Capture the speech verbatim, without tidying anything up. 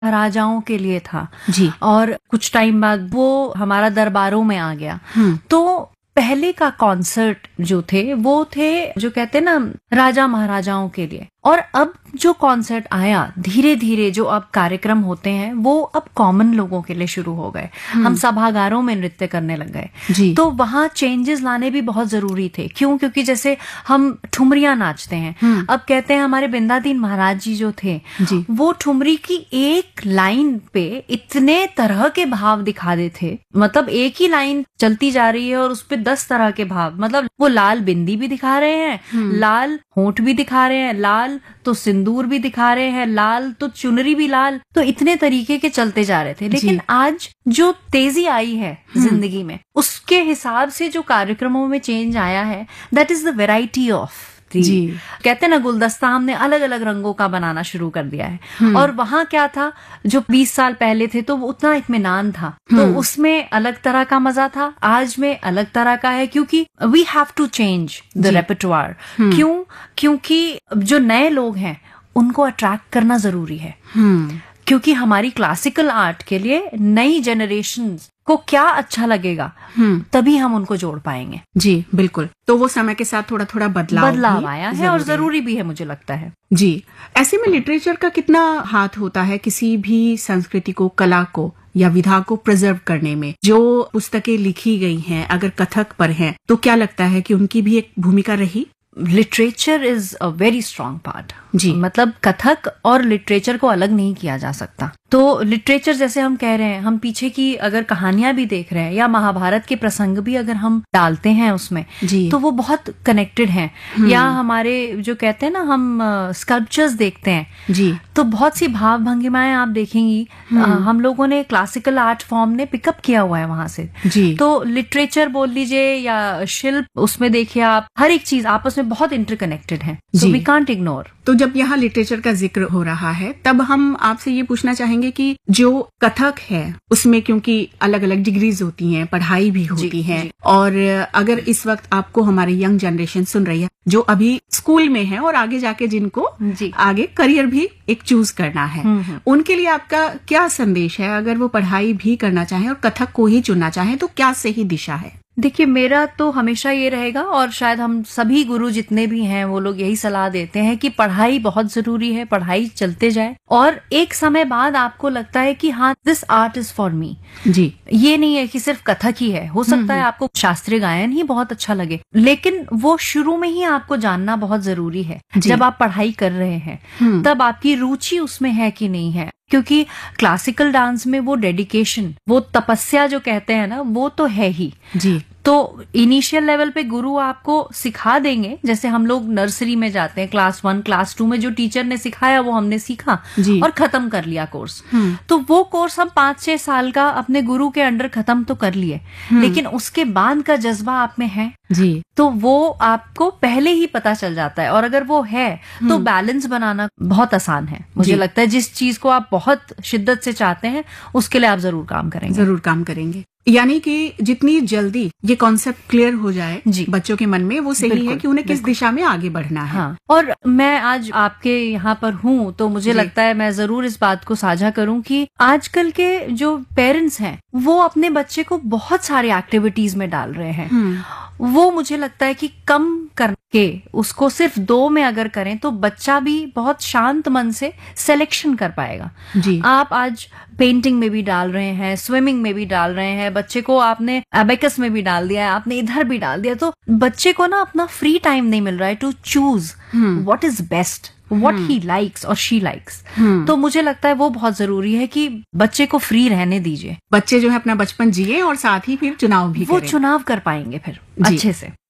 राजाओं के लिए था जी। और कुछ टाइम बाद वो हमारा दरबारों में आ गया। तो पहले का कॉन्सर्ट जो थे वो थे जो कहते हैं ना राजा महाराजाओं के लिए, और अब जो कॉन्सर्ट आया धीरे धीरे जो अब कार्यक्रम होते हैं वो अब कॉमन लोगों के लिए शुरू हो गए। हम सभागारों में नृत्य करने लग गए, तो वहाँ चेंजेस लाने भी बहुत जरूरी थे। क्यों? क्योंकि जैसे हम ठुमरियां नाचते हैं, अब कहते हैं हमारे बिंदादीन महाराज जी जो थे जी। वो ठुमरी की एक लाइन पे इतने तरह के भाव दिखा देते थे, मतलब एक ही लाइन चलती जा रही है और उस पे दस तरह के भाव, मतलब वो लाल बिंदी भी दिखा रहे हैं, लाल होंठ भी दिखा रहे हैं, लाल तो सिंदूर भी दिखा रहे हैं, लाल तो चुनरी भी लाल, तो इतने तरीके के चलते जा रहे थे। लेकिन आज जो तेजी आई है जिंदगी में उसके हिसाब से जो कार्यक्रमों में चेंज आया है, that is the variety of जी। कहते हैं ना गुलदस्ता हमने अलग अलग रंगों का बनाना शुरू कर दिया है। और वहां क्या था जो बीस साल पहले थे तो वो उतना इत्मीनान था, तो उसमें अलग तरह का मजा था, आज में अलग तरह का है, क्योंकि we have to change the रेpertoire। क्यों? क्योंकि जो नए लोग हैं उनको अट्रैक्ट करना जरूरी है, क्योंकि हमारी क्लासिकल आर्ट के लिए नई जनरेशन को क्या अच्छा लगेगा तभी हम उनको जोड़ पाएंगे। जी बिल्कुल। तो वो समय के साथ थोड़ा थोड़ा बदलाव बदलाव आया है और जरूरी भी है मुझे लगता है। जी। ऐसे में लिटरेचर का कितना हाथ होता है किसी भी संस्कृति को, कला को या विधा को प्रिजर्व करने में? जो पुस्तकें लिखी गई हैं अगर कथक पर हैं तो क्या लगता है कि उनकी भी एक भूमिका रही? Literature is a very strong part जी। मतलब कथक और लिटरेचर को अलग नहीं किया जा सकता। तो लिटरेचर जैसे हम कह रहे हैं, हम पीछे की अगर कहानियां भी देख रहे हैं या महाभारत के प्रसंग भी अगर हम डालते हैं उसमें जी। तो वो बहुत कनेक्टेड हैं। या हमारे जो कहते हैं ना हम स्कल्पचर्स देखते हैं जी, तो बहुत सी भाव भंगिमाएं आप देखेंगी आ, हम लोगों ने क्लासिकल आर्ट फॉर्म ने पिकअप किया हुआ है वहां से जी। तो लिटरेचर बोल लीजिए या शिल्प, उसमें देखिए आप हर एक चीज आपस में बहुत इंटरकनेक्टेड है, सो वी कांट इग्नोर। तो जब यहाँ लिटरेचर का जिक्र हो रहा है तब हम आपसे ये पूछना चाहेंगे कि जो कथक है उसमें क्योंकि अलग अलग डिग्रीज होती हैं, पढ़ाई भी होती है, और अगर इस वक्त आपको हमारी यंग जनरेशन सुन रही है जो अभी स्कूल में है और आगे जाके जिनको आगे करियर भी एक चूज करना है, उनके लिए आपका क्या संदेश है? अगर वो पढ़ाई भी करना चाहें और कथक को ही चुनना चाहें तो क्या सही दिशा है? देखिए मेरा तो हमेशा ये रहेगा और शायद हम सभी गुरु जितने भी हैं वो लोग यही सलाह देते हैं कि पढ़ाई बहुत जरूरी है, पढ़ाई चलते जाए और एक समय बाद आपको लगता है कि हाँ this art is for me. जी, ये नहीं है कि सिर्फ कथक ही है, हो सकता है आपको शास्त्रीय गायन ही बहुत अच्छा लगे, लेकिन वो शुरू में ही आपको जानना बहुत जरूरी है। जब आप पढ़ाई कर रहे हैं तब आपकी रुचि उसमें है कि नहीं है, क्योंकि क्लासिकल डांस में वो डेडिकेशन, वो तपस्या जो कहते हैं ना वो तो है ही जी। तो इनिशियल लेवल पे गुरु आपको सिखा देंगे, जैसे हम लोग नर्सरी में जाते हैं, क्लास वन क्लास टू में जो टीचर ने सिखाया वो हमने सीखा और खत्म कर लिया कोर्स। तो वो कोर्स हम पांच छह साल का अपने गुरु के अंडर खत्म तो कर लिए, लेकिन उसके बाद का जज्बा आप में है जी, तो वो आपको पहले ही पता चल जाता है। और अगर वो है तो बैलेंस बनाना बहुत आसान है। मुझे लगता है जिस चीज को आप बहुत शिद्दत से चाहते हैं उसके लिए आप जरूर काम करेंगे, जरूर काम करेंगे। यानी कि जितनी जल्दी ये कॉन्सेप्ट क्लियर हो जाए बच्चों के मन में वो सही है कि उन्हें किस दिशा में आगे बढ़ना है। हाँ। और मैं आज आपके यहाँ पर हूँ तो मुझे लगता है मैं जरूर इस बात को साझा करूँ कि आजकल के जो पेरेंट्स हैं वो अपने बच्चे को बहुत सारी एक्टिविटीज में डाल रहे हैं। वो मुझे लगता है कि कम करके उसको सिर्फ दो में अगर करें तो बच्चा भी बहुत शांत मन से सिलेक्शन कर पाएगा। जी। आप आज पेंटिंग में भी डाल रहे हैं, स्विमिंग में भी डाल रहे हैं, बच्चे को आपने एबेकस में भी डाल दिया है, आपने इधर भी डाल दिया, तो बच्चे को ना अपना फ्री टाइम नहीं मिल रहा है to choose what is best, what he likes और शी लाइक्स। तो मुझे लगता है वो बहुत जरूरी है कि बच्चे को फ्री रहने दीजिए। बच्चे जो है अपना बचपन जिए और साथ ही फिर चुनाव भी वो करें। चुनाव कर पाएंगे फिर अच्छे से।